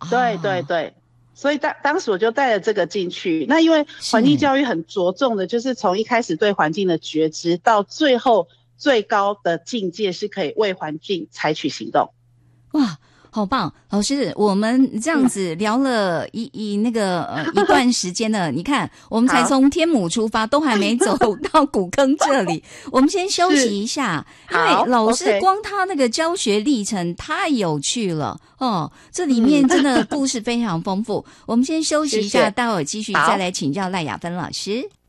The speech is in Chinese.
对对对，所以当时我就带了这个进去。那因为环境教育很着重的就是从一开始对环境的觉知，到最后最高的境界是可以为环境采取行动。 哇，好棒！老师，我们这样子聊了一段时间了，你看，我们才从天母出发，都还没走到古坑这里，我们先休息一下，因为老师光他那个教学历程太有趣了哦，这里面真的故事非常丰富。我们先休息一下，待会儿继续再来请教赖雅芬老师。